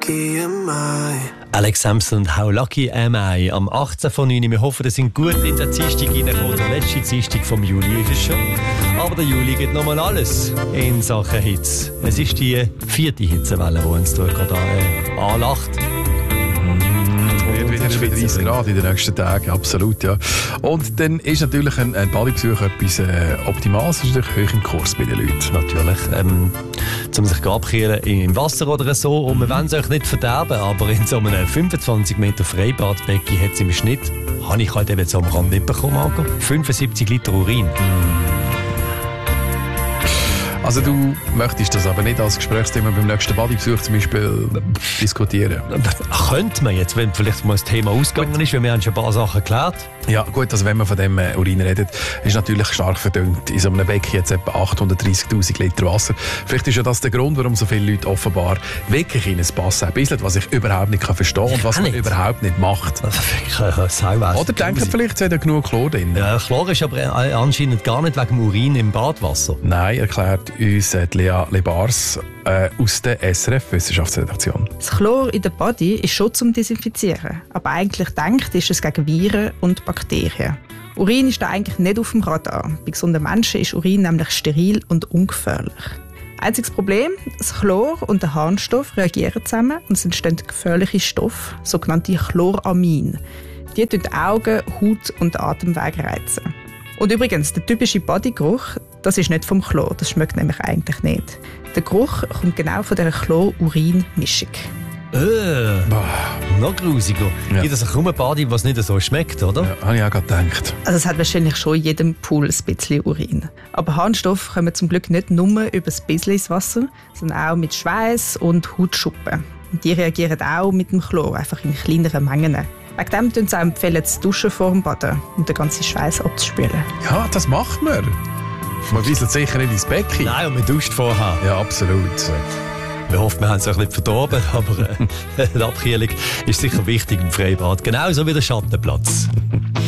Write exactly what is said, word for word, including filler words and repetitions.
lucky am I? Alex Sampson und How Lucky Am I am achtzehnten von neun. Wir hoffen, ihr seid gut in den Dienstag reingekommen. Der letzte Dienstag vom Juli ist es schon. Aber der Juli geht nochmal alles in Sachen Hitze. Es ist die vierte Hitzewelle, die uns hier gerade äh, anlacht. Wieder dreißig Grad in den nächsten Tagen, absolut, ja. Und dann ist natürlich ein, ein Badebesuch etwas äh, Optimales, das ist natürlich hoch im Kurs bei den Leuten. Natürlich, ähm, um sich abkühlen im Wasser oder so. Und wir wollen es euch nicht verderben, aber in so einem fünfundzwanzig Meter Freibadbecken hat es im Schnitt, habe ich halt eben so am Rand nicht bekommen, Marco, fünfundsiebzig Liter Urin. Also du möchtest das aber nicht als Gesprächsthema beim nächsten Badebesuch zum Beispiel diskutieren? Könnte man jetzt, wenn vielleicht mal das Thema ausgegangen ist, weil wir haben schon ein paar Sachen geklärt. Ja gut, also wenn man von dem äh, Urin redet, ist natürlich stark verdünnt. In so einem Becken jetzt etwa achthundertdreissigtausend Liter Wasser. Vielleicht ist ja das der Grund, warum so viele Leute offenbar wirklich in ein Bassin bisseln, was ich überhaupt nicht verstehen kann und was man nicht. überhaupt nicht macht. Oder denken vielleicht, es hat ja genug Chlor drin. Ja, Chlor ist aber anscheinend gar nicht wegen dem Urin im Badwasser. Nein, erklärt uns äh, Lea Lebars äh, aus der S R F-Wissenschaftsredaktion. Das Chlor in der Body ist schon zum Desinfizieren, aber eigentlich denkt ist es gegen Viren und Bakterien. Urin ist da eigentlich nicht auf dem Radar. Bei gesunden Menschen ist Urin nämlich steril und ungefährlich. Einziges Problem, das Chlor und der Harnstoff reagieren zusammen und es entstehen gefährliche Stoffe, sogenannte Chloramine. Die tun die Augen, Haut und Atemwege reizen. Und übrigens, der typische Bodygeruch, das ist nicht vom Chlor, das schmeckt nämlich eigentlich nicht. Der Geruch kommt genau von dieser Chlor-Urin-Mischung. Äh, noch grusiger. Ja. Gibt es kaum ein Body, was nicht so schmeckt, oder? Ja, habe ich auch gerade gedacht. Also es hat wahrscheinlich schon in jedem Pool ein bisschen Urin. Aber Harnstoffe kommen zum Glück nicht nur über ein bisschen ins Wasser, sondern auch mit Schweiß und Hautschuppen. Und die reagieren auch mit dem Chlor, einfach in kleineren Mengen. Wegen dem empfehlen sie auch empfehlen, zu duschen vor dem Baden und den ganzen Schweiß abzuspülen. Ja, das macht man. Man wisselt sicher nicht ins Becken. Nein, und man duscht vorher. Ja, absolut. Wir hoffen, wir haben es euch nicht verdorben, aber äh, die Abkühlung ist sicher wichtig im Freibad. Genauso wie der Schattenplatz.